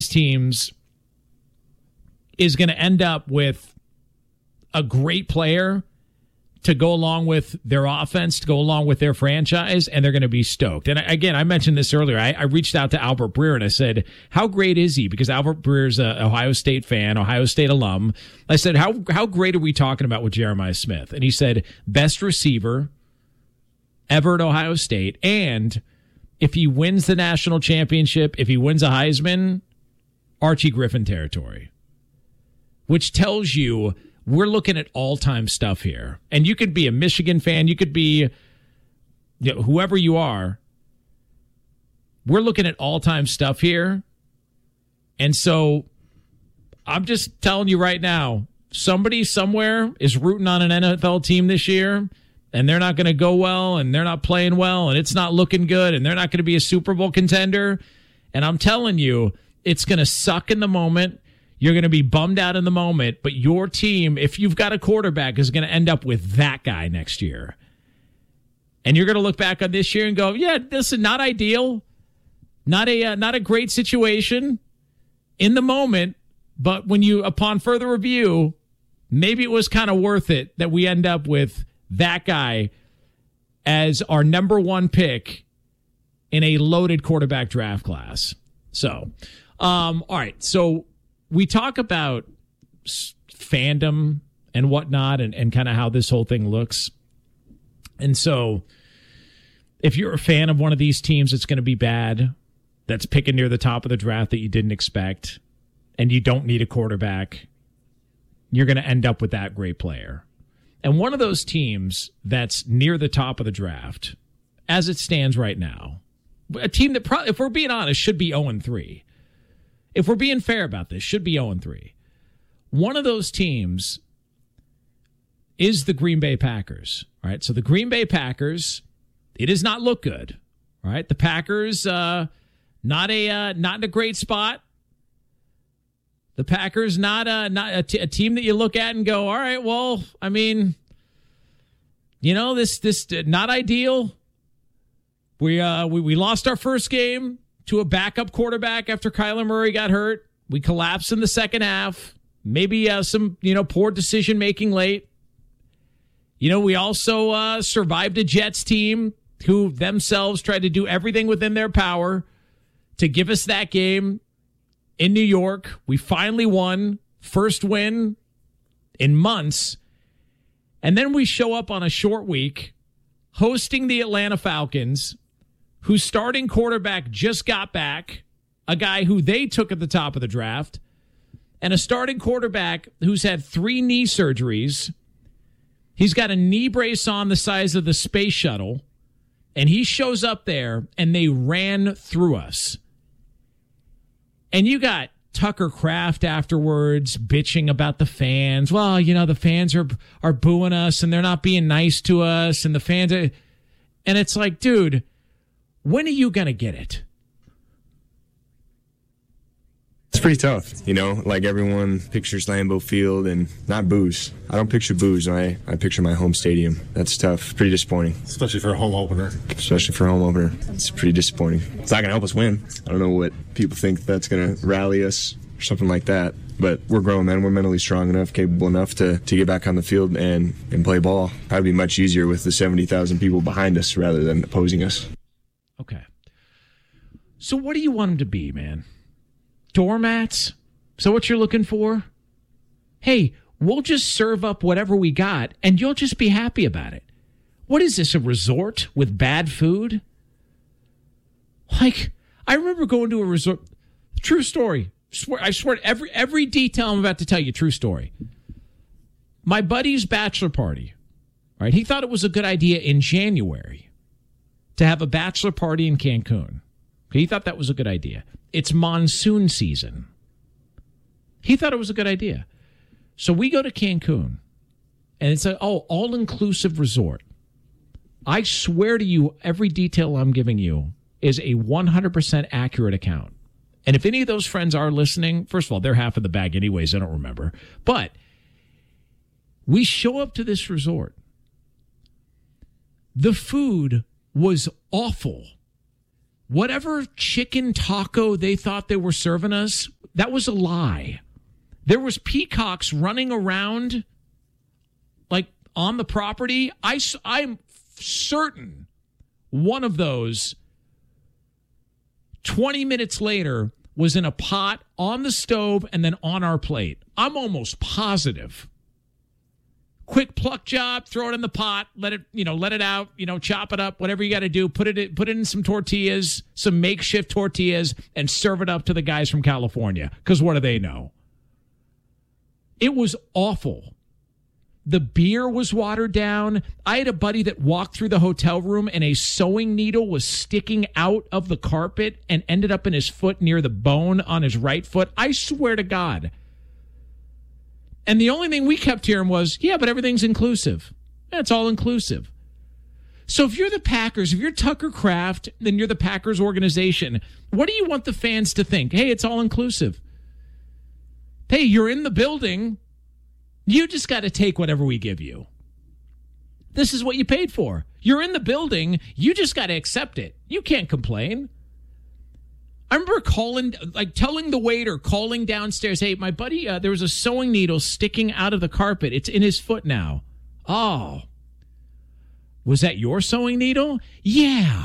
teams is going to end up with a great player to go along with their offense, to go along with their franchise, and they're going to be stoked. And again, I mentioned this earlier. I reached out to Albert Breer and I said, how great is he? Because Albert Breer's an Ohio State fan, Ohio State alum. I said, how great are we talking about with Jeremiah Smith? And he said, best receiver ever at Ohio State. And if he wins the national championship, if he wins a Heisman, Archie Griffin territory. Which tells you we're looking at all-time stuff here. And you could be a Michigan fan. You could be whoever you are. We're looking at all-time stuff here. And so I'm just telling you right now, somebody somewhere is rooting on an NFL team this year, and they're not going to go well, and they're not playing well, and it's not looking good, and they're not going to be a Super Bowl contender. And I'm telling you, it's going to suck in the moment. You're going to be bummed out in the moment, but your team, if you've got a quarterback, is going to end up with that guy next year. And you're going to look back on this year and go, yeah, this is not ideal, not a great situation in the moment, but when you, upon further review, maybe it was kind of worth it that we end up with that guy as our number one pick in a loaded quarterback draft class. So, all right, so we talk about fandom and whatnot and kind of how this whole thing looks. And so if you're a fan of one of these teams that's going to be bad, that's picking near the top of the draft that you didn't expect, and you don't need a quarterback, you're going to end up with that great player. And one of those teams that's near the top of the draft, as it stands right now, a team that probably, if we're being honest, should be 0-3. If we're being fair about this, should be 0-3. One of those teams is the Green Bay Packers. All right, so the Green Bay Packers, it does not look good. All right, the Packers not in a great spot. The Packers not a team that you look at and go, all right, well, I mean, this not ideal. We lost our first game to a backup quarterback after Kyler Murray got hurt. We collapsed in the second half. Maybe some poor decision making late. We also survived a Jets team who themselves tried to do everything within their power to give us that game in New York. We finally won. First win in months. And then we show up on a short week hosting the Atlanta Falcons, whose starting quarterback just got back, a guy who they took at the top of the draft, and a starting quarterback who's had 3 knee surgeries. He's got a knee brace on the size of the space shuttle, and he shows up there, and they ran through us. And you got Tucker Kraft afterwards bitching about the fans. Well, the fans are booing us, and they're not being nice to us, and the fans are... And it's like, dude, when are you going to get it? It's pretty tough, like everyone pictures Lambeau Field and not boos. I don't picture boos. I picture my home stadium. That's tough. Pretty disappointing. Especially for a home opener. It's pretty disappointing. It's not going to help us win. I don't know what people think that's going to rally us or something like that. But we're grown men. We're mentally strong enough, capable enough to get back on the field and play ball. Probably be much easier with the 70,000 people behind us rather than opposing us. Okay. So what do you want them to be, man? Doormats? Is that what you're looking for? Hey, we'll just serve up whatever we got, and you'll just be happy about it. What is this, a resort with bad food? Like, I remember going to a resort. True story. I swear, every detail I'm about to tell you, true story. My buddy's bachelor party, right? He thought it was a good idea in January to have a bachelor party in Cancun. He thought that was a good idea. It's monsoon season. He thought it was a good idea. So we go to Cancun, and it's all-inclusive resort. I swear to you, every detail I'm giving you is a 100% accurate account. And if any of those friends are listening, first of all, they're half of the bag anyways. I don't remember. But we show up to this resort. The food was awful. whatever chicken taco they thought they were serving us, that was a lie. There was peacocks running around like on the property. I'm certain one of those 20 minutes later was in a pot on the stove and then on our plate. I'm almost positive. Quick pluck job, throw it in the pot, let it out, chop it up, whatever you got to do, put it in some tortillas, some makeshift tortillas, and serve it up to the guys from California. Because what do they know? It was awful. The beer was watered down. I had a buddy that walked through the hotel room and a sewing needle was sticking out of the carpet and ended up in his foot near the bone on his right foot. I swear to God. And the only thing we kept hearing was, yeah, but everything's inclusive. It's all inclusive. So if you're the Packers, if you're Tucker Kraft, then you're the Packers organization, what do you want the fans to think? Hey, it's all inclusive. Hey, you're in the building. You just got to take whatever we give you. This is what you paid for. You're in the building. You just got to accept it. You can't complain. I remember telling the waiter, calling downstairs, hey, my buddy, there was a sewing needle sticking out of the carpet. It's in his foot now. Oh. Was that your sewing needle? Yeah.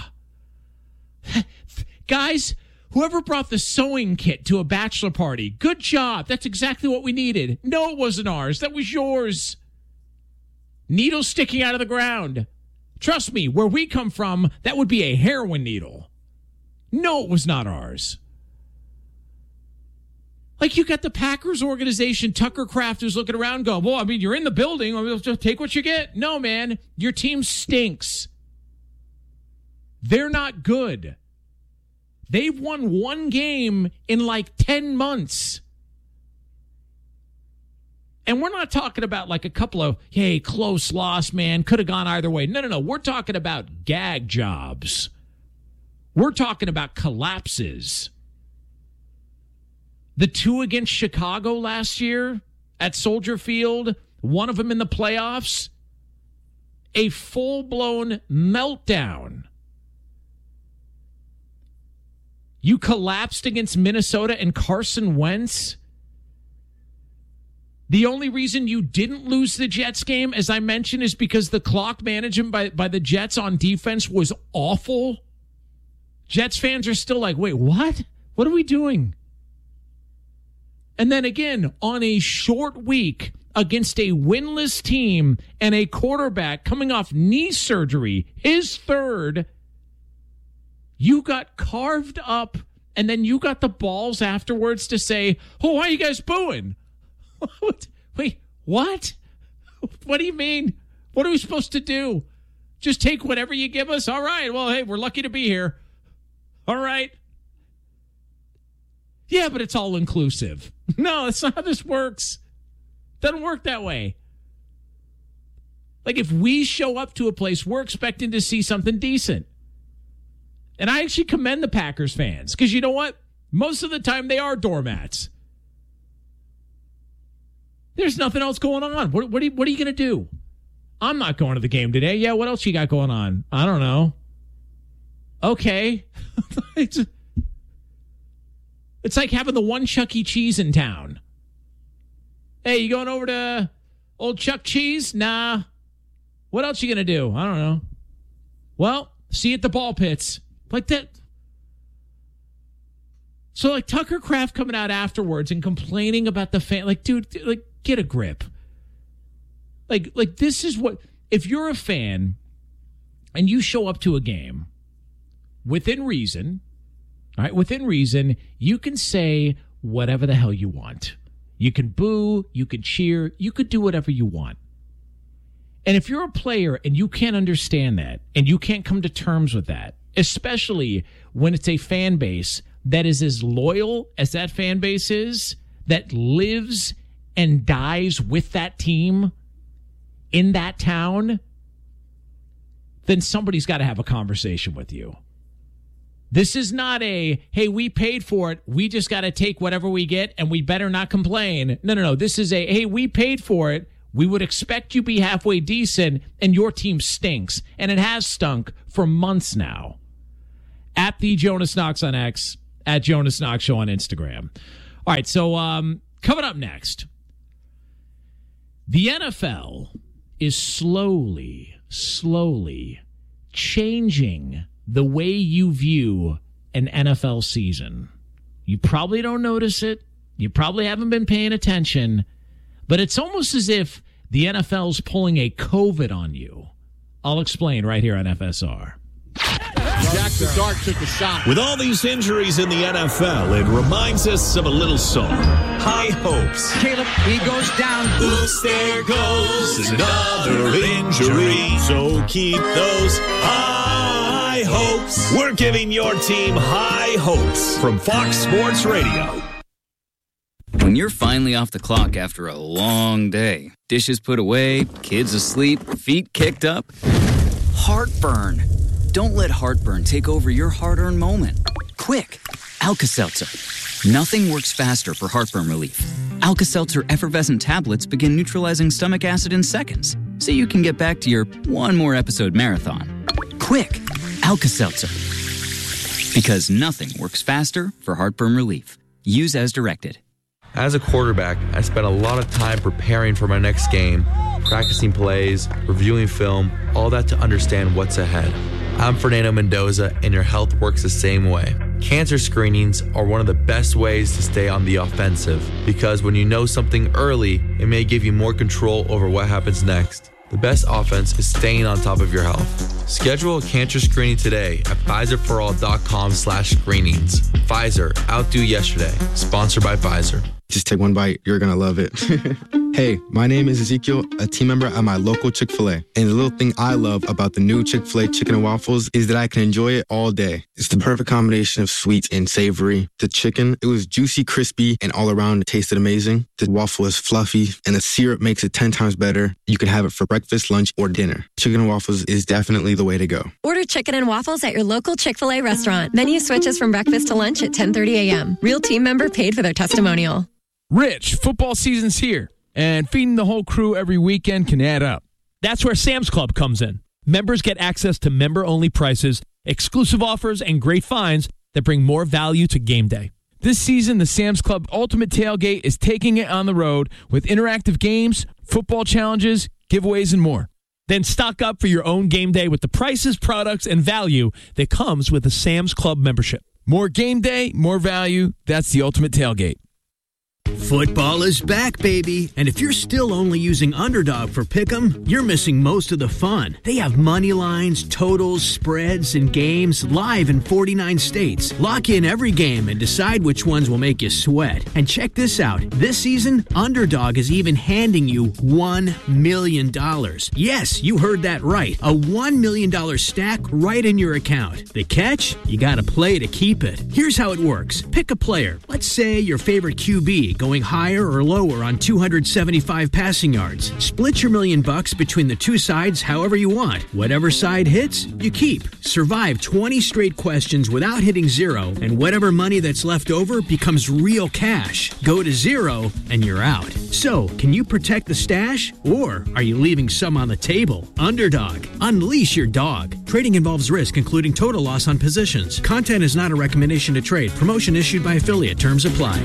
Guys, whoever brought the sewing kit to a bachelor party, good job. That's exactly what we needed. No, it wasn't ours. That was yours. Needle sticking out of the ground. Trust me, where we come from, that would be a heroin needle. No, it was not ours. Like, you got the Packers organization, Tucker Kraft, who's looking around going, well, I mean, you're in the building. Just take what you get. No, man, your team stinks. They're not good. They've won one game in like 10 months. And we're not talking about like a couple of, hey, close loss, man, could have gone either way. No. We're talking about gag jobs. We're talking about collapses. The 2 against Chicago last year at Soldier Field, one of them in the playoffs, a full-blown meltdown. You collapsed against Minnesota and Carson Wentz. The only reason you didn't lose the Jets game, as I mentioned, is because the clock management by the Jets on defense was awful. Jets fans are still like, wait, what? What are we doing? And then again, on a short week against a winless team and a quarterback coming off knee surgery, his third, you got carved up, and then you got the balls afterwards to say, oh, why are you guys booing? Wait, what? What do you mean? What are we supposed to do? Just take whatever you give us? All right, well, hey, we're lucky to be here. All right. Yeah, but it's all inclusive. No, that's not how this works. Doesn't work that way. Like, if we show up to a place, we're expecting to see something decent. And I actually commend the Packers fans, because you know what? Most of the time they are doormats. There's nothing else going on. What are you going to do? I'm not going to the game today. Yeah, what else you got going on? I don't know. Okay. It's like having the one Chuck E. Cheese in town. Hey, you going over to old Chuck Cheese? Nah. What else you going to do? I don't know. Well, see you at the ball pits. Like that. So, like, Tucker Kraft coming out afterwards and complaining about the fan. Like, dude, like, get a grip. Like this is what, if you're a fan and you show up to a game within reason, all right, within reason, you can say whatever the hell you want. You can boo, you can cheer, you could do whatever you want. And if you're a player and you can't understand that and you can't come to terms with that, especially when it's a fan base that is as loyal as that fan base is, that lives and dies with that team in that town, then somebody's got to have a conversation with you. This is not a, hey, we paid for it, we just got to take whatever we get and we better not complain. No. This is a, hey, we paid for it, we would expect you be halfway decent, and your team stinks. And it has stunk for months now. At the Jonas Knox on X, at Jonas Knox Show on Instagram. All right, so coming up next, the NFL is slowly changing the way you view an NFL season. You probably don't notice it. You probably haven't been paying attention, but it's almost as if the NFL's pulling a COVID on you. I'll explain right here on FSR. Jack the Dart took a shot. With all these injuries in the NFL, it reminds us of a little song, High Hopes. Caleb, he goes down. Oops, there goes another injury. So keep those high hopes. We're giving your team high hopes from Fox Sports Radio. When you're finally off the clock after a long day, dishes put away, kids asleep, feet kicked up, heartburn. Don't let heartburn take over your hard-earned moment. Quick, Alka-Seltzer. Nothing works faster for heartburn relief. Alka-Seltzer effervescent tablets begin neutralizing stomach acid in seconds, so you can get back to your one more episode marathon. Quick, Alka-Seltzer. Because nothing works faster for heartburn relief. Use as directed. As a quarterback, I spent a lot of time preparing for my next game, practicing plays, reviewing film, all that to understand what's ahead. I'm Fernando Mendoza, and your health works the same way. Cancer screenings are one of the best ways to stay on the offensive, because when you know something early, it may give you more control over what happens next. The best offense is staying on top of your health. Schedule a cancer screening today at PfizerForAll.com/screenings. Pfizer, outdo yesterday. Sponsored by Pfizer. Just take one bite. You're going to love it. Hey, my name is Ezekiel, a team member at my local Chick-fil-A. And the little thing I love about the new Chick-fil-A chicken and waffles is that I can enjoy it all day. It's the perfect combination of sweet and savory. The chicken, it was juicy, crispy, and all around it tasted amazing. The waffle is fluffy, and the syrup makes it 10 times better. You can have it for breakfast, lunch, or dinner. Chicken and waffles is definitely the way to go. Order chicken and waffles at your local Chick-fil-A restaurant. Menu switches from breakfast to lunch at 10:30 a.m. Real team member paid for their testimonial. Rich, football season's here, and feeding the whole crew every weekend can add up. That's where Sam's Club comes in. Members get access to member-only prices, exclusive offers, and great finds that bring more value to game day. This season, the Sam's Club Ultimate Tailgate is taking it on the road with interactive games, football challenges, giveaways, and more. Then stock up for your own game day with the prices, products, and value that comes with a Sam's Club membership. More game day, more value. That's the Ultimate Tailgate. Football is back, baby. And if you're still only using Underdog for Pick'em, you're missing most of the fun. They have money lines, totals, spreads, and games live in 49 states. Lock in every game and decide which ones will make you sweat. And check this out. This season, Underdog is even handing you $1 million. Yes, you heard that right. A $1 million stack right in your account. The catch? You gotta play to keep it. Here's how it works. Pick a player. Let's say your favorite QB going higher or lower on 275 passing yards. Split your $1 million between the two sides however you want. Whatever side hits, you keep. Survive 20 straight questions without hitting zero, and whatever money that's left over becomes real cash. Go to zero, and you're out. So, can you protect the stash, or are you leaving some on the table? Underdog. Unleash your dog. Trading involves risk, including total loss on positions. Content is not a recommendation to trade. Promotion issued by affiliate. Terms apply.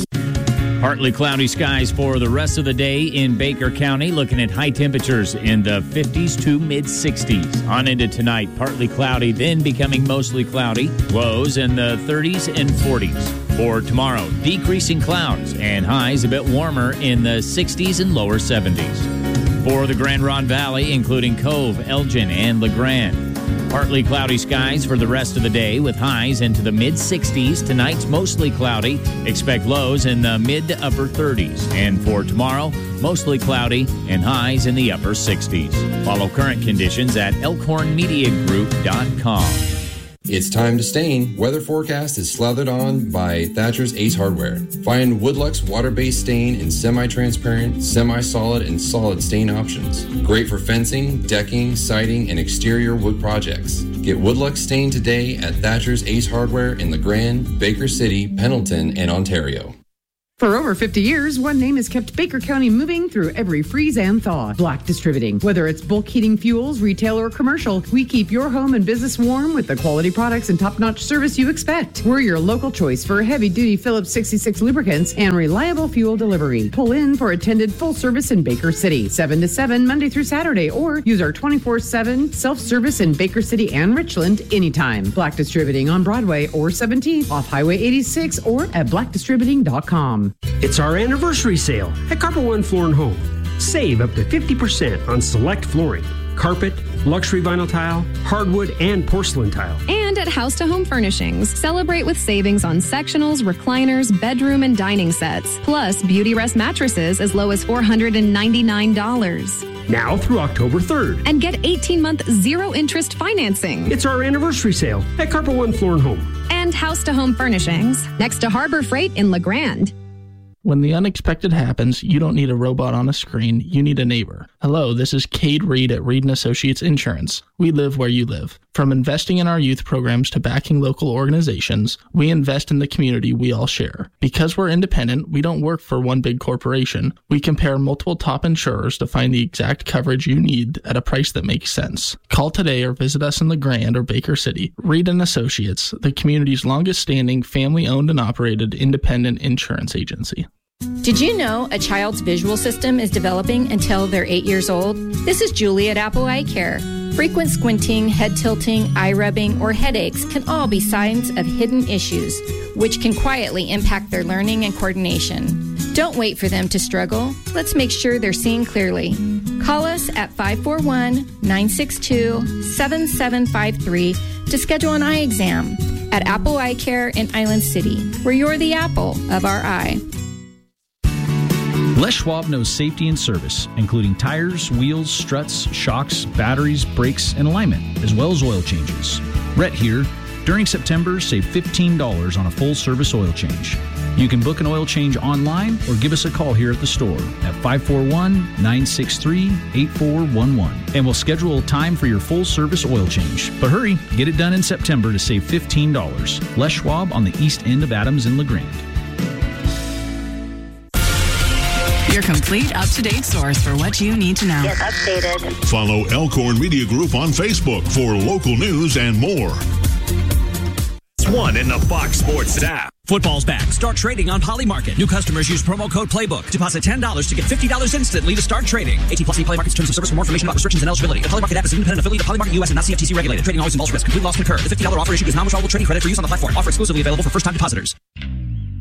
Partly cloudy skies for the rest of the day in Baker County. Looking at high temperatures in the 50s to mid-60s. On into tonight, partly cloudy, then becoming mostly cloudy. Lows in the 30s and 40s. For tomorrow, decreasing clouds and highs a bit warmer in the 60s and lower 70s. For the Grand Ronde Valley, including Cove, Elgin, and LeGrand. Partly cloudy skies for the rest of the day with highs into the mid-60s. Tonight's mostly cloudy. Expect lows in the mid to upper 30s. And for tomorrow, mostly cloudy and highs in the upper 60s. Follow current conditions at elkhornmediagroup.com. It's time to stain. Weather forecast is slathered on by Thatcher's Ace Hardware. Find Woodluck's water-based stain in semi-transparent, semi-solid, and solid stain options. Great for fencing, decking, siding, and exterior wood projects. Get Woodluck stain today at Thatcher's Ace Hardware in LeGrand, Baker City, Pendleton, and Ontario. For over 50 years, one name has kept Baker County moving through every freeze and thaw. Black Distributing. Whether it's bulk heating fuels, retail, or commercial, we keep your home and business warm with the quality products and top-notch service you expect. We're your local choice for heavy-duty Phillips 66 lubricants and reliable fuel delivery. Pull in for attended full service in Baker City, 7 to 7, Monday through Saturday, or use our 24/7 self-service in Baker City and Richland anytime. Black Distributing on Broadway or 17th off Highway 86 or at blackdistributing.com. It's our anniversary sale at Carpet One Floor and Home. Save up to 50% on select flooring, carpet, luxury vinyl tile, hardwood, and porcelain tile. And at House to Home Furnishings, celebrate with savings on sectionals, recliners, bedroom, and dining sets. Plus, Beauty Rest mattresses as low as $499. Now through October 3rd. And get 18-month zero-interest financing. It's our anniversary sale at Carpet One Floor and Home. And House to Home Furnishings, next to Harbor Freight in La Grande. When the unexpected happens, you don't need a robot on a screen, you need a neighbor. Hello, this is Cade Reed at Reed & Associates Insurance. We live where you live. From investing in our youth programs to backing local organizations, we invest in the community we all share. Because we're independent, we don't work for one big corporation. We compare multiple top insurers to find the exact coverage you need at a price that makes sense. Call today or visit us in La Grande or Baker City. Reed & Associates, the community's longest-standing, family-owned and operated independent insurance agency. Did you know a child's visual system is developing until they're 8 years old? This is Julie at Apple Eye Care. Frequent squinting, head tilting, eye rubbing, or headaches can all be signs of hidden issues, which can quietly impact their learning and coordination. Don't wait for them to struggle. Let's make sure they're seeing clearly. Call us at 541-962-7753 to schedule an eye exam at Apple Eye Care in Island City, where you're the apple of our eye. Les Schwab knows safety and service, including tires, wheels, struts, shocks, batteries, brakes, and alignment, as well as oil changes. Rhett here. During September, save $15 on a full-service oil change. You can book an oil change online or give us a call here at the store at 541-963-8411. And we'll schedule a time for your full-service oil change. But hurry, get it done in September to save $15. Les Schwab on the east end of Adams in La Grande. Your complete, up-to-date source for what you need to know. Get updated. Follow Elkhorn Media Group on Facebook for local news and more. It's one in the Fox Sports app. Football's back. Start trading on Poly Market. New customers use promo code PLAYBOOK. Deposit $10 to get $50 instantly to start trading. 18+ Poly Market's terms of service. For more information about restrictions and eligibility. The Poly Market app is an independent affiliate of Poly Market US and not CFTC regulated. Trading always involves risk. Complete loss concurred. The $50 offer issued is non-withdrawable trading credit for use on the platform. Offer exclusively available for first-time depositors.